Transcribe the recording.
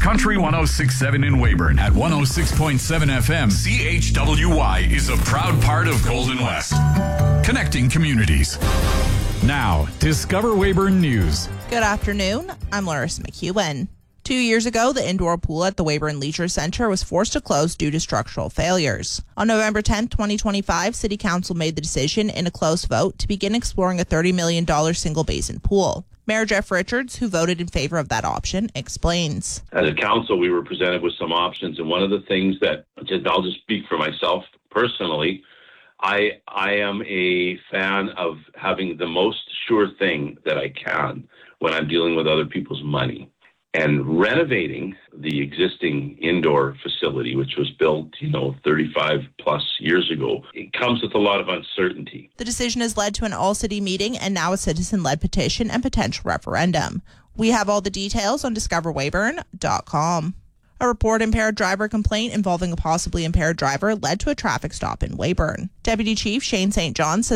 Country 106.7 in Weyburn at 106.7 FM. CHWY is a proud part of Golden West. Connecting communities. Now, Discover Weyburn News. Good afternoon. I'm Larissa McEwen. 2 years ago, the indoor pool at the Weyburn Leisure Centre was forced to close due to structural failures. On November 10, 2025, City Council made the decision in a close vote to begin exploring a $30 million single-basin pool. Mayor Jeff Richards, who voted in favor of that option, explains. As a council, we were presented with some options, and one of the things that, I'll just speak for myself personally, I am a fan of having the most sure thing that I can when I'm dealing with other people's money. And renovating the existing indoor facility, which was built, 35 plus years ago, it comes with a lot of uncertainty. The decision has led to an all-city meeting and now a citizen-led petition and potential referendum. We have all the details on discoverweyburn.com. A report impaired driver complaint involving a possibly impaired driver led to a traffic stop in Weyburn. Deputy Chief Shane St. John says